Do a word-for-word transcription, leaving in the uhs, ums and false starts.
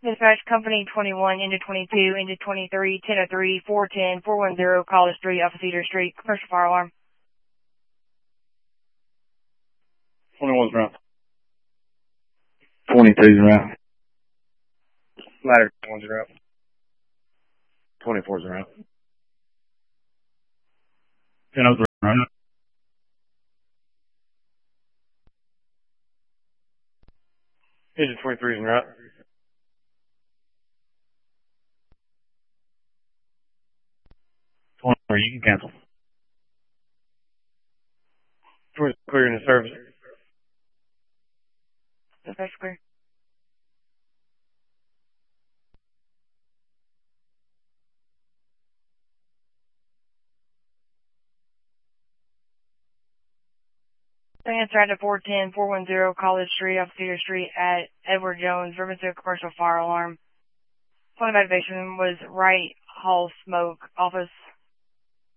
Dispatch Company twenty-one, into twenty-two, into twenty-three, ten oh three, four ten, four one zero, College Street, off of Cedar Street, commercial fire alarm. twenty-one's around. twenty-two's around. Ladder one's around. twenty-four's around. ten oh three around. Engine twenty-three's around. twenty-four, you can cancel. twenty clear in the service. Dispatch clear. Answer at four ten, four one zero, College Street, off Cedar Street at Edward Jones, Riverton commercial fire alarm. Point of activation was right hall smoke, office